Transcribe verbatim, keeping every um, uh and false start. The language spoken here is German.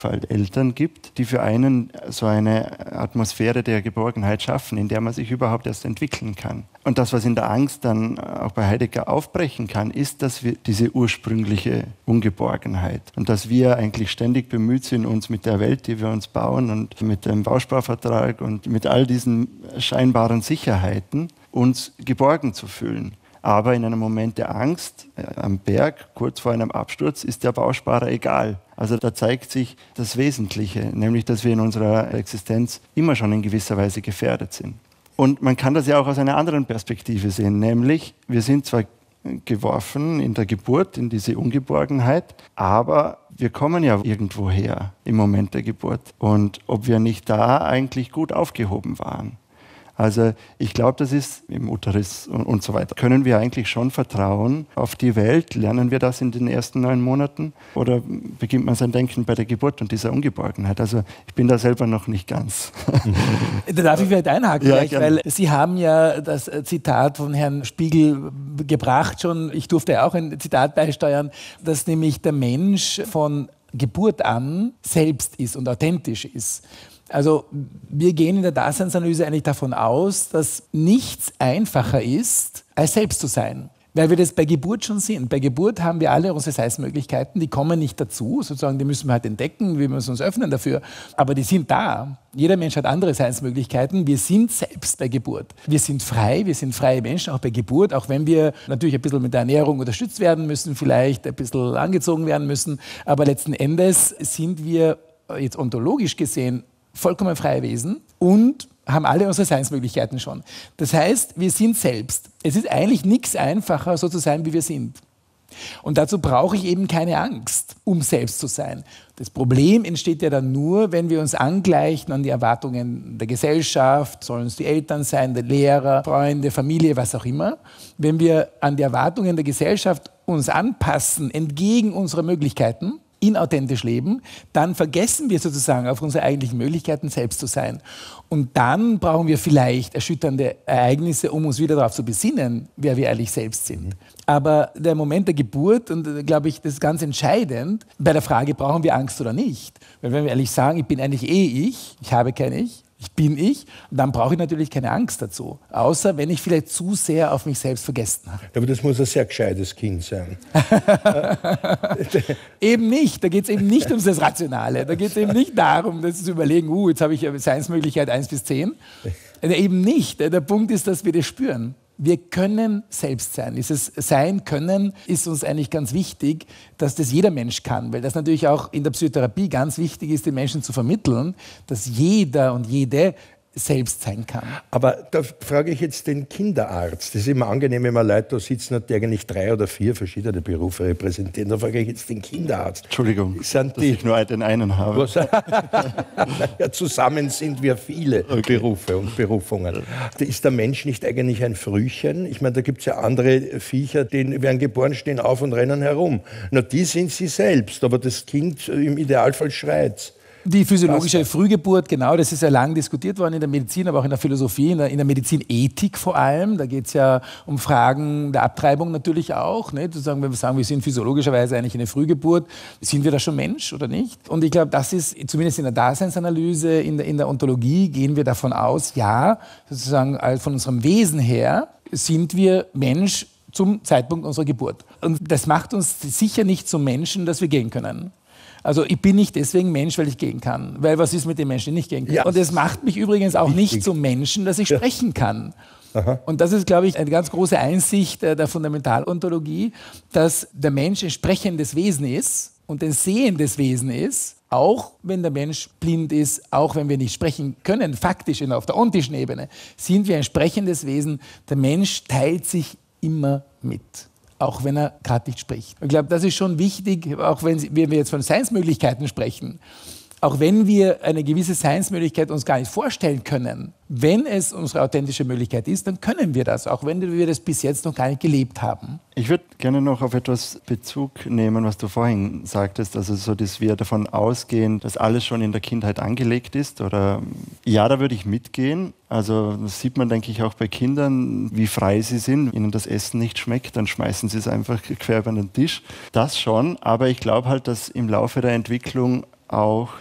Eltern gibt, die für einen so eine Atmosphäre der Geborgenheit schaffen, in der man sich überhaupt erst entwickeln kann. Und das, was in der Angst dann auch bei Heidegger aufbrechen kann, ist, dass wir diese ursprüngliche Ungeborgenheit und dass wir eigentlich ständig bemüht sind, uns mit der Welt, die wir uns bauen und mit dem Bausparvertrag und mit all diesen scheinbaren Sicherheiten uns geborgen zu fühlen. Aber in einem Moment der Angst äh, am Berg, kurz vor einem Absturz, ist der Bausparer egal. Also da zeigt sich das Wesentliche, nämlich dass wir in unserer Existenz immer schon in gewisser Weise gefährdet sind. Und man kann das ja auch aus einer anderen Perspektive sehen, nämlich wir sind zwar geworfen in der Geburt, in diese Ungeborgenheit, aber wir kommen ja irgendwo her im Moment der Geburt. Und ob wir nicht da eigentlich gut aufgehoben waren. Also ich glaube, das ist im Uterus und, und so weiter. Können wir eigentlich schon vertrauen auf die Welt? Lernen wir das in den ersten neun Monaten? Oder beginnt man sein Denken bei der Geburt und dieser Ungeborgenheit? Also ich bin da selber noch nicht ganz. Da darf ich vielleicht einhaken, ja, gleich, weil Sie haben ja das Zitat von Herrn Spiegel gebracht schon. Ich durfte ja auch ein Zitat beisteuern, dass nämlich der Mensch von Geburt an selbst ist und authentisch ist. Also wir gehen in der Daseinsanalyse eigentlich davon aus, dass nichts einfacher ist, als selbst zu sein. Weil wir das bei Geburt schon sind. Bei Geburt haben wir alle unsere Seinsmöglichkeiten, die kommen nicht dazu, sozusagen, die müssen wir halt entdecken, wir müssen uns öffnen dafür, aber die sind da. Jeder Mensch hat andere Seinsmöglichkeiten, wir sind selbst bei Geburt. Wir sind frei, wir sind freie Menschen, auch bei Geburt, auch wenn wir natürlich ein bisschen mit der Ernährung unterstützt werden müssen, vielleicht ein bisschen angezogen werden müssen, aber letzten Endes sind wir jetzt ontologisch gesehen vollkommen freie Wesen und haben alle unsere Seinsmöglichkeiten schon. Das heißt, wir sind selbst. Es ist eigentlich nichts einfacher, so zu sein, wie wir sind. Und dazu brauche ich eben keine Angst, um selbst zu sein. Das Problem entsteht ja dann nur, wenn wir uns angleichen an die Erwartungen der Gesellschaft, sollen es die Eltern sein, der Lehrer, Freunde, Familie, was auch immer. Wenn wir an die Erwartungen der Gesellschaft uns anpassen, entgegen unserer Möglichkeiten, inauthentisch leben, dann vergessen wir sozusagen auf unsere eigentlichen Möglichkeiten, selbst zu sein. Und dann brauchen wir vielleicht erschütternde Ereignisse, um uns wieder darauf zu besinnen, wer wir eigentlich selbst sind. Aber der Moment der Geburt, und glaube ich, das ist ganz entscheidend, bei der Frage, brauchen wir Angst oder nicht? Weil wenn wir ehrlich sagen, ich bin eigentlich eh ich, ich habe kein Ich, ich bin ich, und dann brauche ich natürlich keine Angst dazu. Außer wenn ich vielleicht zu sehr auf mich selbst vergessen habe. Aber das muss ein sehr gescheites Kind sein. Eben nicht. Da geht es eben nicht ums das Rationale. Da geht es eben nicht darum, das zu überlegen, uh, jetzt habe ich Seinsmöglichkeit eins bis zehn. Eben nicht. Der Punkt ist, dass wir das spüren. Wir können selbst sein. Dieses Sein können ist uns eigentlich ganz wichtig, dass das jeder Mensch kann, weil das natürlich auch in der Psychotherapie ganz wichtig ist, den Menschen zu vermitteln, dass jeder und jede selbst sein kann. Aber da frage ich jetzt den Kinderarzt. Das ist immer angenehm, wenn man Leute da sitzen hat, die eigentlich drei oder vier verschiedene Berufe repräsentieren. Da frage ich jetzt den Kinderarzt. Entschuldigung, sind dass die, ich nur den einen habe. Was, naja, zusammen sind wir viele okay. Berufe und Berufungen. Ist der Mensch nicht eigentlich ein Frühchen? Ich meine, da gibt es ja andere Viecher, die werden geboren, stehen auf und rennen herum. Na, die sind sie selbst, aber das Kind im Idealfall schreit. Die physiologische Frühgeburt, genau, das ist ja lang diskutiert worden in der Medizin, aber auch in der Philosophie, in der, in der Medizinethik vor allem. Da geht es ja um Fragen der Abtreibung natürlich auch. Ne? Sozusagen, wenn wir sagen, wir sind physiologischerweise eigentlich eine Frühgeburt, sind wir da schon Mensch oder nicht? Und ich glaube, das ist, zumindest in der Daseinsanalyse, in der, in der Ontologie, gehen wir davon aus, ja, sozusagen von unserem Wesen her sind wir Mensch zum Zeitpunkt unserer Geburt. Und das macht uns sicher nicht zum Menschen, dass wir gehen können. Also ich bin nicht deswegen Mensch, weil ich gehen kann. Weil was ist mit den Menschen, die nicht gehen können? Ja. Und es macht mich übrigens auch wichtig. Nicht zum Menschen, dass ich ja. sprechen kann. Aha. Und das ist, glaube ich, eine ganz große Einsicht der Fundamentalontologie, dass der Mensch ein sprechendes Wesen ist und ein sehendes Wesen ist, auch wenn der Mensch blind ist, auch wenn wir nicht sprechen können, faktisch auf der ontischen Ebene, sind wir ein sprechendes Wesen. Der Mensch teilt sich immer mit. Auch wenn er gerade nicht spricht. Ich glaube, das ist schon wichtig, auch wenn wir jetzt von Seinsmöglichkeiten sprechen. Auch wenn wir eine gewisse Seinsmöglichkeit uns gar nicht vorstellen können, wenn es unsere authentische Möglichkeit ist, dann können wir das, auch wenn wir das bis jetzt noch gar nicht gelebt haben. Ich würde gerne noch auf etwas Bezug nehmen, was du vorhin sagtest, also so, dass wir davon ausgehen, dass alles schon in der Kindheit angelegt ist. Oder ja, da würde ich mitgehen. Also das sieht man, denke ich, auch bei Kindern, wie frei sie sind. Ihnen das Essen nicht schmeckt, dann schmeißen sie es einfach quer über den Tisch. Das schon, aber ich glaube halt, dass im Laufe der Entwicklung auch